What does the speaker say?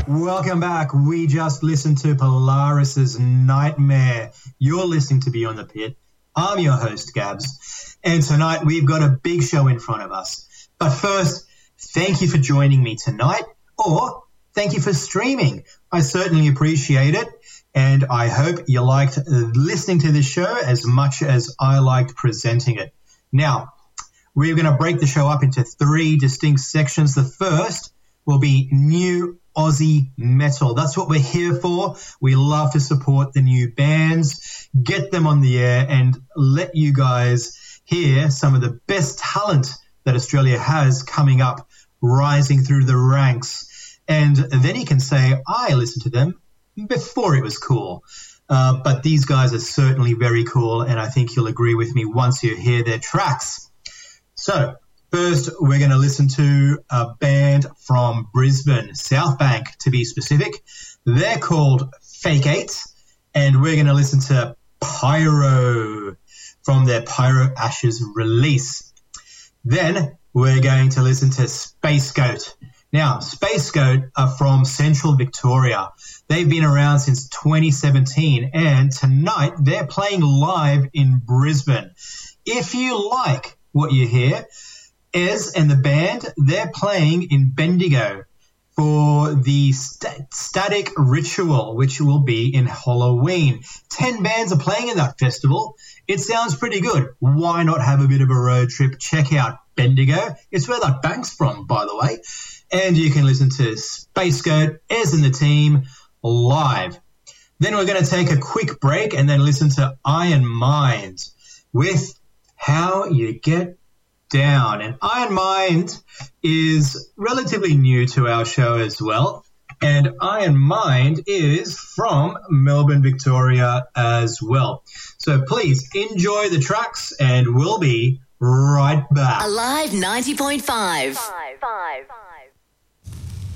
Welcome back. We just listened to Polaris's Nightmare. You're listening to Beyond the Pit. I'm your host, Gabs. And tonight we've got a big show in front of us. But first, thank you for joining me tonight, or thank you for streaming. I certainly appreciate it. And I hope you liked listening to this show as much as I liked presenting it. Now, we're going to break the show up into 3 distinct sections. The first will be new Aussie metal. That's what we're here for. We love to support the new bands, get them on the air, and let you guys hear some of the best talent that Australia has coming up, rising through the ranks. And then you can say, I listened to them before it was cool. But these guys are certainly very cool, and I think you'll agree with me once you hear their tracks. So, first, we're going to listen to a band from Brisbane, South Bank to be specific. They're called Fake Eight, and we're going to listen to Pyro from their Pyro Ashes release. Then we're going to listen to Space Goat. Now, Space Goat are from Central Victoria. They've been around since 2017, and tonight they're playing live in Brisbane. If you like what you hear, Ez and the band, they're playing in Bendigo for the Static Ritual, which will be in Halloween. 10 bands are playing in that festival. It sounds pretty good. Why not have a bit of a road trip? Check out Bendigo. It's where that bank's from, by the way. And you can listen to Space Goat, Ez and the team, live. Then we're going to take a quick break and then listen to Iron Mind with How You Get Down. And Iron Mind is relatively new to our show as well. And Iron Mind is from Melbourne, Victoria as well. So please enjoy the tracks and we'll be right back. Alive 90.5.